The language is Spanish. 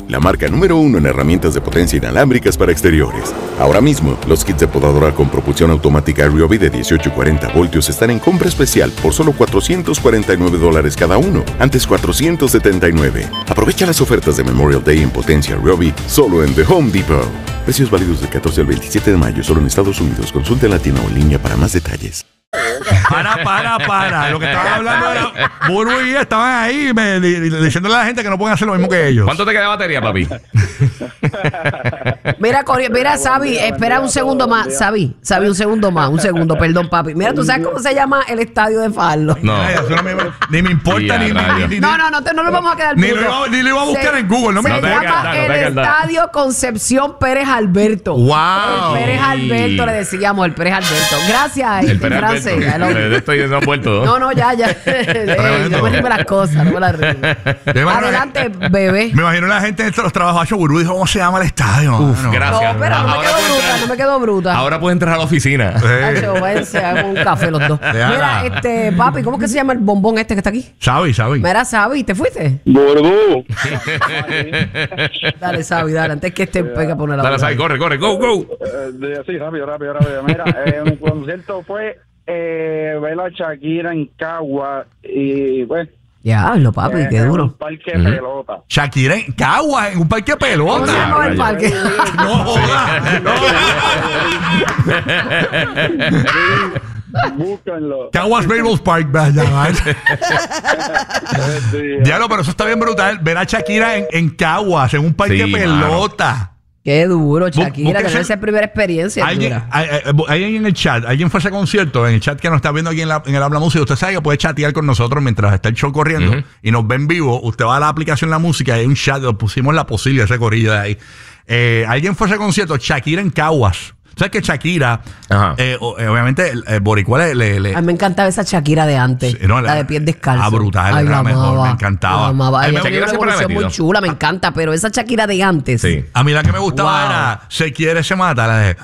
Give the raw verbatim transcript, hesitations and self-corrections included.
la marca número uno en herramientas de potencia inalámbricas para exteriores. Ahora mismo, los kits de podadora con propulsión automática Ryobi de dieciocho y cuarenta voltios están en compra especial por solo cuatrocientos cuarenta y nueve dólares cada uno, antes cuatrocientos setenta y nueve. Aprovecha las ofertas de Memorial Day en potencia Ryobi solo en The Home Depot. Precios válidos del catorce al veintisiete de mayo solo en Estados Unidos. Consulte en la tienda o en línea para más detalles. Para, para, para. Lo que estaban hablando era Burbu y estaban ahí me, di, di, diciéndole a la gente que no pueden hacer lo mismo que ellos. ¿Cuánto te queda de batería, papi? Mira, Corio, mira, Sabi, espera un segundo más. Sabi, Sabi, un segundo más, un segundo, perdón, papi. Mira, ¿tú sabes cómo se llama el estadio de Farlo? No. Ay, eso no me, ni me importa, ni, ni, ni, ni, No, no, no, te, no lo vamos a quedar ni, lo iba, ni lo iba a buscar se, en Google, no me se importa. llama no te el quedas, no. estadio Concepción Pérez Alberto. Wow. El Pérez Alberto, le decíamos, el Pérez Alberto. Gracias, El este, Pérez francés. Alberto. Estoy no vuelto. No, no, ya, ya. Eh, no me rime las cosas, no me las rime. Adelante, bebé. Me imagino la gente de los trabajos. Hacho Burbu dijo, ¿cómo se llama el estadio? Uf, no. gracias. No, pero no me Ahora quedo puedo bruta, entrar- no me quedo bruta. Ahora puedo entrar a la oficina. Hacho, váyanse, hagan un café los dos. Déjala. Mira, este, papi, ¿cómo que se llama el bombón este que está aquí? Sabi, Sabi. Mira, Sabi, ¿te fuiste? Burbu. Dale, Sabi, dale, antes que este pega a poner la Dale, boca. Sai, corre, corre, go, go. Eh, sí, rápido, rápido, rápido. Mira, eh, mi concierto fue eh, ver a Shakira en Cagua y pues... Diablo, papi, eh, qué en duro. un parque de pelota. Shakira en Cagua, en un parque de ¿Cómo se pelota. llama el parque? No joda. Búscanlo. Caguas Baseball Park, ¿verdad? Sí, Diablo, pero eso está bien brutal. Ver a Shakira en, en Caguas, en un parque Sí, de pelota. Qué duro, Shakira, búsquese- tener esa primera experiencia. Alguien, dura. hay- hay- alguien en el chat, alguien fue a ese concierto, en el chat que nos está viendo aquí en, la, en el Habla Música. Usted sabe que puede chatear con nosotros mientras está el show corriendo Uh-huh. y nos ve en vivo. Usted va a la aplicación La Música y hay un chat, lo pusimos la posible, ese corillo de ahí. Eh, alguien fue a ese concierto, Shakira en Caguas. ¿Sabes que Shakira, Ajá. eh, o- eh, obviamente, el, el boricua le... le- le- A mí me encantaba esa Shakira de antes. Sí, no, la, la- de pies descalzos. ah, brutal, Ay, era la mejor, amaba, me encantaba. la amaba. A mí Ella me- tiene una Shakira siempre la ha evolución muy metido. chula, me encanta, pero esa Shakira de antes. Sí. a mí la que me gustaba Wow. era Se quiere, se mata, la de